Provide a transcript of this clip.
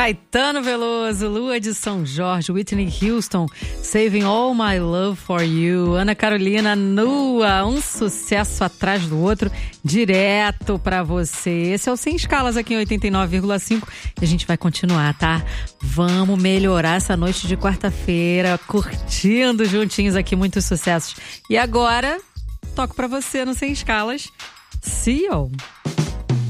Caetano Veloso, Lua de São Jorge, Whitney Houston, Saving All My Love For You, Ana Carolina Nua, um sucesso atrás do outro, direto pra você. Esse é o Sem Escalas aqui em 89,5 e a gente vai continuar, tá? Vamos melhorar essa noite de quarta-feira, curtindo juntinhos aqui muitos sucessos. E agora, toco pra você no Sem Escalas, See You.